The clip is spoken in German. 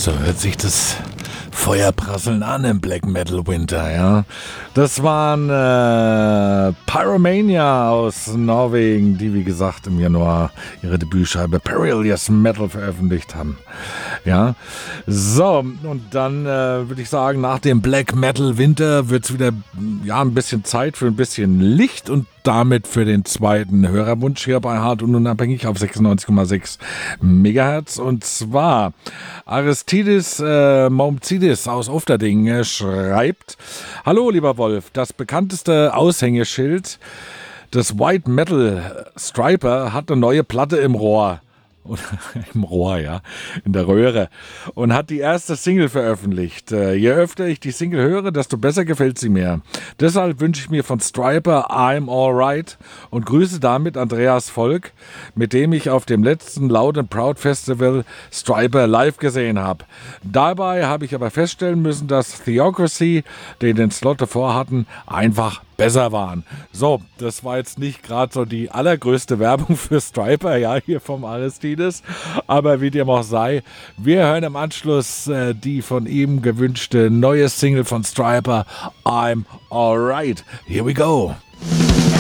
So hört sich das Feuerprasseln an im Black Metal Winter, ja. Das waren Pyromania aus Norwegen, die wie gesagt im Januar ihre Debütscheibe Perilous Metal veröffentlicht haben. Ja, so, und dann würde ich sagen, nach dem Black Metal Winter wird es wieder ein bisschen Zeit für ein bisschen Licht und damit für den zweiten Hörerwunsch hier bei Hart und Unabhängig auf 96,6 Megahertz. Und zwar Aristides Momzidis aus Ufterding schreibt: Hallo lieber Wolf, das bekannteste Aushängeschild des White Metal Striper hat eine neue Platte im Rohr. Im Rohr, ja, in der Röhre, und hat die erste Single veröffentlicht. Je öfter ich die Single höre, desto besser gefällt sie mir. Deshalb wünsche ich mir von Stryper I'm Alright und grüße damit Andreas Volk, mit dem ich auf dem letzten Loud and Proud Festival Stryper live gesehen habe. Dabei habe ich aber feststellen müssen, dass Theocracy, den Slot davor hatten, einfach besser waren. So, das war jetzt nicht gerade so die allergrößte Werbung für Stryper, ja, hier vom Aristides, aber wie dem auch sei, wir hören im Anschluss die von ihm gewünschte neue Single von Stryper, I'm Alright. Here we go.